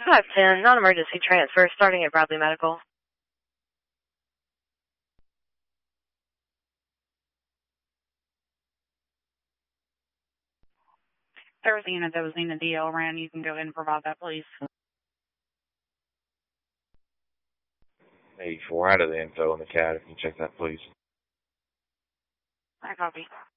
510, non-emergency transfer starting at Bradley Medical. There was a unit that was needing a DL ran. You can go ahead and provide that, please. 84 out of the info in the CAD. If you can check that, please. I copy.